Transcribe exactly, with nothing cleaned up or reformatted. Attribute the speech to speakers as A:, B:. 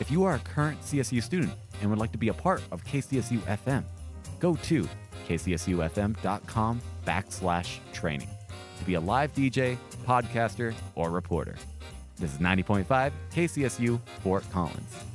A: If you are a current C S U student and would like to be a part of K C S U F M, go to kcsufm.com backslash training to be a live D J, podcaster, or reporter. This is ninety point five K C S U Fort Collins.